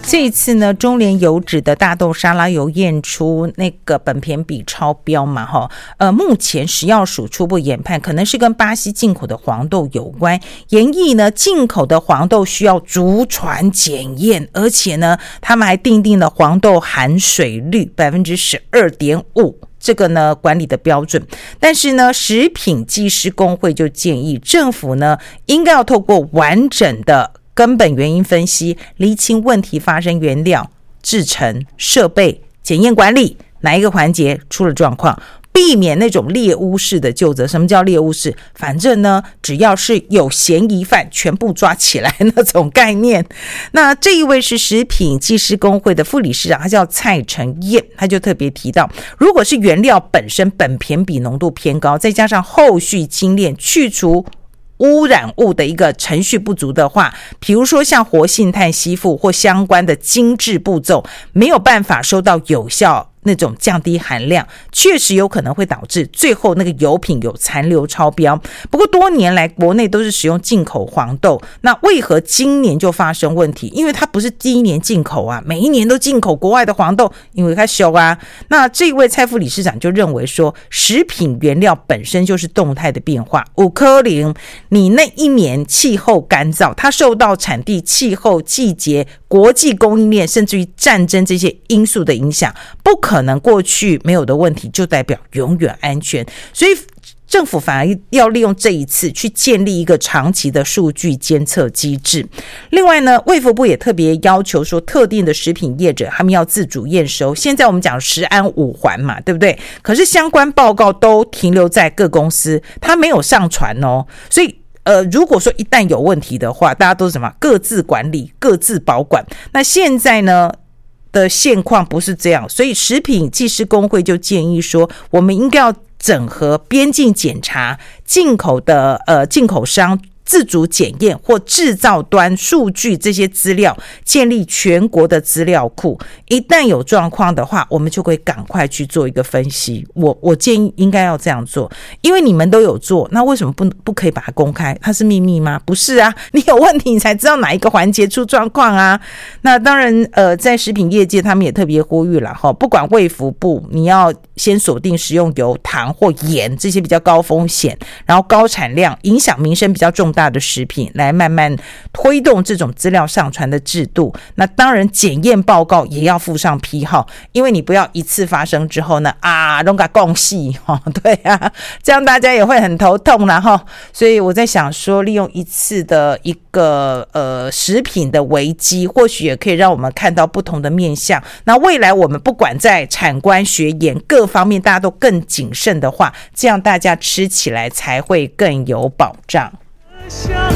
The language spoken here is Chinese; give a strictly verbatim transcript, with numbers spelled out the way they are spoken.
这一次呢，中联油脂的大豆沙拉油验出那个苯醅比超标嘛，哈，呃，目前食药署初步研判，可能是跟巴西进口的黄豆有关。研议呢，进口的黄豆需要逐船检验，而且呢，他们还订定了黄豆含水率百分之十二点五。这个呢管理的标准，但是呢食品技师工会就建议政府呢应该要透过完整的根本原因分析，厘清问题发生原料、制程、设备、检验管理哪一个环节出了状况，避免那种猎巫式的究责。什么叫猎巫式？反正呢只要是有嫌疑犯全部抓起来那种概念。那这一位是食品技师工会的副理事长，他叫蔡成燕，他就特别提到，如果是原料本身苯醅比浓度偏高，再加上后续精炼去除污染物的一个程序不足的话，比如说像活性炭吸附或相关的精制步骤没有办法收到有效那种降低含量，确实有可能会导致最后那个油品有残留超标。不过多年来国内都是使用进口黄豆，那为何今年就发生问题？因为它不是第一年进口啊，每一年都进口国外的黄豆，因为它俗啊。那这位蔡副理事长就认为说，食品原料本身就是动态的变化，有可能你那一年气候干燥，它受到产地、气候、季节、国际供应链甚至于战争这些因素的影响，不可能过去没有的问题就代表永远安全。所以政府反而要利用这一次去建立一个长期的数据监测机制。另外呢，卫福部也特别要求说，特定的食品业者他们要自主验收。现在我们讲食安五环嘛，对不对？可是相关报告都停留在各公司，它没有上传哦。所以呃，如果说一旦有问题的话，大家都是什么各自管理、各自保管。那现在呢的现况不是这样，所以食品技师工会就建议说，我们应该要整合边境检查、进口的呃进口商自主检验或制造端数据这些资料，建立全国的资料库。一旦有状况的话，我们就会赶快去做一个分析。我我建议应该要这样做，因为你们都有做，那为什么不不可以把它公开？它是秘密吗？不是啊，你有问题你才知道哪一个环节出状况啊。那当然，呃，在食品业界他们也特别呼吁了哈，不管卫福部，你要先锁定食用油、糖或盐这些比较高风险，然后高产量、影响民生比较重大的食品，来慢慢推动这种资料上传的制度。那当然检验报告也要附上批号，因为你不要一次发生之后呢啊都给共细、哦、对啊，这样大家也会很头痛啦、哦、所以我在想说，利用一次的一个呃食品的危机，或许也可以让我们看到不同的面向。那未来我们不管在产官学研各方面大家都更谨慎的话，这样大家吃起来才会更有保障。